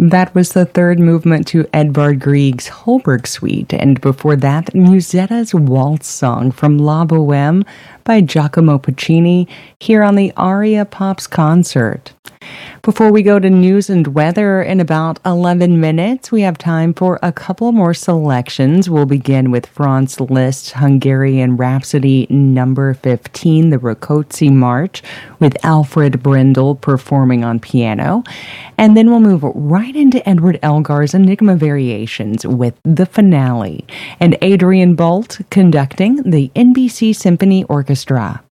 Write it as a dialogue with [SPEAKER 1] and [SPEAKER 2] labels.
[SPEAKER 1] That was the third movement to Edvard Grieg's Holberg Suite, and before that, Musetta's Waltz Song from La Boheme by Giacomo Puccini here on the Aria Pops concert. Before we go to news and weather in about 11 minutes, we have time for a couple more selections. We'll begin with Franz Liszt's Hungarian Rhapsody number 15, the Rákóczi March, with Alfred Brendel performing on piano. And then we'll move right into Edward Elgar's Enigma Variations with the finale, and Adrian Bolt conducting the NBC Symphony Orchestra.